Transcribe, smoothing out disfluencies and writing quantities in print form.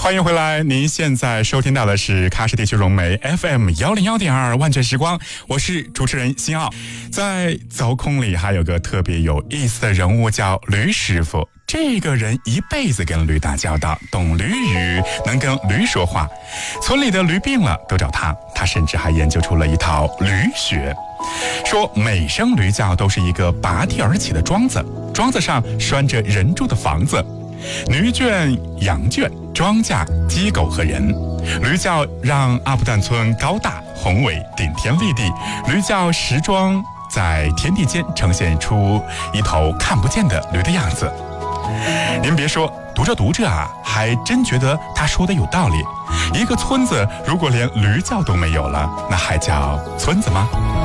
欢迎回来，您现在收听到的是喀什地区融媒 FM101.2万卷时光，我是主持人辛奥。在凿空里还有个特别有意思的人物叫驴师傅，这个人一辈子跟驴打交道，懂驴语，能跟驴说话。村里的驴病了都找他，他甚至还研究出了一套驴学，说每声驴叫都是一个拔地而起的桩子，桩子上拴着人住的房子。驴圈、羊圈、庄稼、鸡狗和人，驴叫让阿布旦村高大宏伟，顶天立地。驴叫时装在天地间呈现出一头看不见的驴的样子。您别说，读着啊，还真觉得他说的有道理。一个村子如果连驴叫都没有了，那还叫村子吗？